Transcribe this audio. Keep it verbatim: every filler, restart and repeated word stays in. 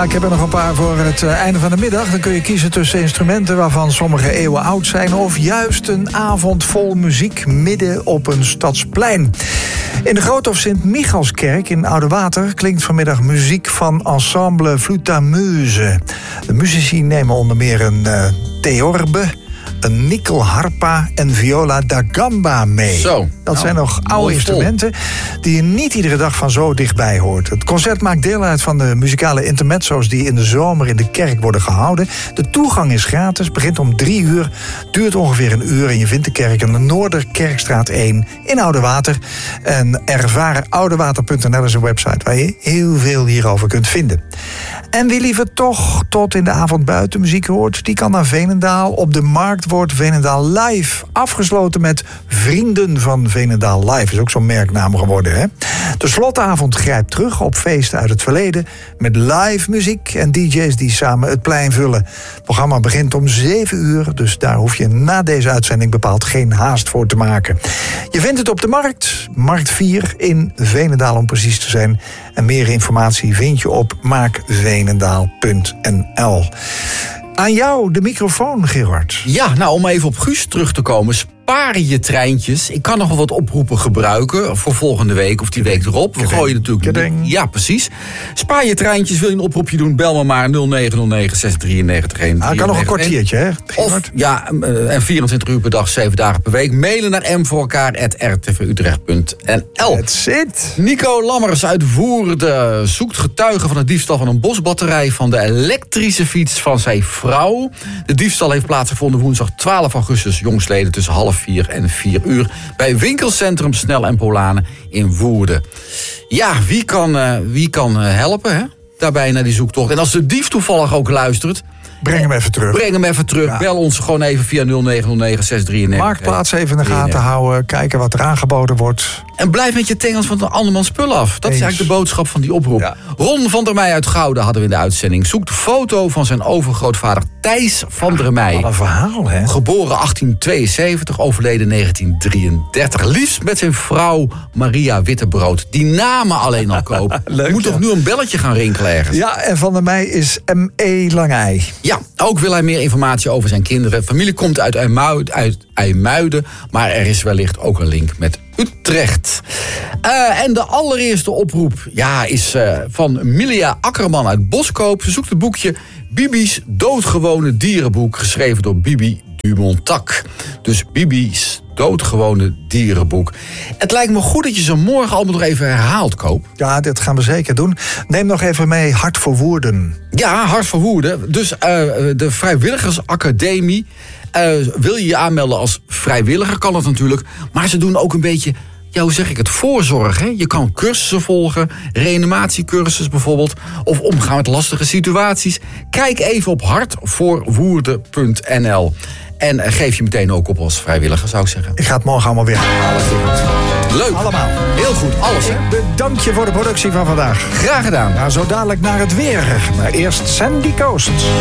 Ja, ik heb er nog een paar voor het uh, einde van de middag. Dan kun je kiezen tussen instrumenten waarvan sommige eeuwen oud zijn, of juist een avond vol muziek midden op een stadsplein. In de Groothof Sint-Michaelskerk in Oudewater klinkt vanmiddag muziek van ensemble Flutamuse. De muzici nemen onder meer een uh, theorbe, een nikkelharpa en viola da gamba mee. Zo, dat nou, zijn nog oude instrumenten die je niet iedere dag van zo dichtbij hoort. Het concert maakt deel uit van de muzikale intermezzo's die in de zomer in de kerk worden gehouden. De toegang is gratis, begint om drie uur, duurt ongeveer een uur en je vindt de kerk aan de Noorderkerkstraat één in Oudewater. En ervaren oudewater punt n l is een website waar je heel veel hierover kunt vinden. En wie liever toch tot in de avond buiten muziek hoort, die kan naar Veenendaal. Op de markt wordt Veenendaal Live afgesloten met Vrienden van Veenendaal Live. Is ook zo'n merknaam geworden, hè? De slotavond grijpt terug op feesten uit het verleden met live muziek en D J's die samen het plein vullen. Het programma begint om zeven uur, dus daar hoef je na deze uitzending bepaald geen haast voor te maken. Je vindt het op de markt, Markt vier in Veenendaal om precies te zijn. En meer informatie vind je op maak veenendaal punt n l. Aan jou de microfoon, Gerard. Ja, nou om even op Guus terug te komen. Spaar je treintjes. Ik kan nog wel wat oproepen gebruiken voor volgende week of die week erop. We gooien natuurlijk... Kedeng. Ja, precies. Spaar je treintjes. Wil je een oproepje doen? Bel me maar nul negen nul negen zes drie negen een. Ah, kan nog een kwartiertje, hè? Of, ja, en vierentwintig uur per dag, zeven dagen per week. Mailen naar m voor elkaar at r t v utrecht punt n l. That's it. Nico Lammers uit Woerden zoekt getuigen van de diefstal van een bosbatterij van de elektrische fiets van zijn vrouw. De diefstal heeft plaatsgevonden woensdag twaalf augustus jongstleden tussen half vier en vier uur bij winkelcentrum Snel en Polanen in Woerden. Ja, wie kan, uh, wie kan uh, helpen, hè? Daarbij naar die zoektocht. En als de dief toevallig ook luistert, breng hem even terug. Breng hem even terug. Ja. Bel ons gewoon even via nul negen nul negen zes drie negen. Marktplaats even in de gaten houden. Kijken wat er aangeboden wordt. En blijf met je tengels van de andermans spullen af. Dat Eens. is eigenlijk de boodschap van die oproep. Ja. Ron van der Meij uit Gouda hadden we in de uitzending. Zoekt de foto van zijn overgrootvader Thijs van der Meij. Wat een verhaal, hè? Geboren achttien tweeënzeventig, overleden negentien drieëndertig. Liefst met zijn vrouw Maria Wittebrood. Die namen alleen al kopen. Leuk, je moet ja. toch nu een belletje gaan rinkelen ergens. Ja, en Van der Meij is M E Langij. Ja, ook wil hij meer informatie over zijn kinderen. Familie komt uit IJmuiden, uit IJmuiden, maar er is wellicht ook een link met Utrecht. Uh, en de allereerste oproep ja, is uh, van Milia Akkerman uit Boskoop. Ze zoekt het boekje Bibi's doodgewone dierenboek, geschreven door Bibi Dumontac. Dus Bibi's doodgewone dierenboek. Het lijkt me goed dat je ze morgen allemaal nog even herhaalt, Koop. Ja, dat gaan we zeker doen. Neem nog even mee Hart voor Woerden. Ja, Hart voor Woerden. Dus uh, de Vrijwilligersacademie. Uh, wil je je aanmelden als vrijwilliger, kan dat natuurlijk. Maar ze doen ook een beetje, ja, hoe zeg ik het, voorzorg. Hè? Je kan cursussen volgen, reanimatiecursus bijvoorbeeld, of omgaan met lastige situaties. Kijk even op hart voor woerden punt n l. En geef je meteen ook op als vrijwilliger, zou ik zeggen. Ik ga het morgen allemaal weer halen. Leuk. Allemaal. Heel goed, alles. Hè? Bedank je voor de productie van vandaag. Graag gedaan. Nou, zo dadelijk naar het weer. Maar eerst Sandy Coast.